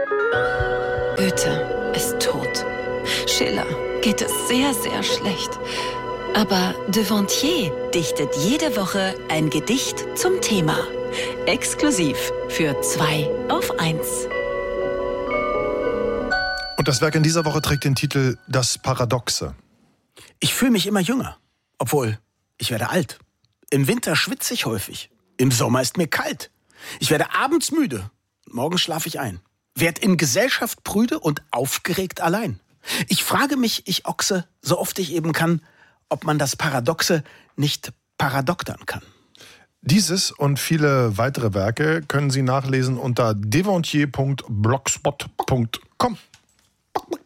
Goethe ist tot. Schiller geht es sehr, sehr schlecht. Aber Devontier dichtet jede Woche ein Gedicht zum Thema. Exklusiv für 2 auf 1. Und das Werk in dieser Woche trägt den Titel Das Paradoxe. Ich fühle mich immer jünger, obwohl ich werde alt. Im Winter schwitze ich häufig, im Sommer ist mir kalt. Ich werde abends müde, morgens schlafe ich ein. Werd in Gesellschaft prüde und aufgeregt allein. Ich frage mich, ich Ochse, so oft ich eben kann, ob man das Paradoxe nicht paradoktern kann. Dieses und viele weitere Werke können Sie nachlesen unter devontier.blogspot.com.